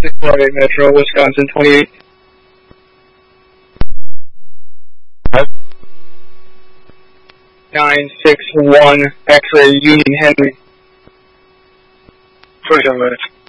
648 Metro, Wisconsin 28. 961 X-ray Union Henry. 27 minutes.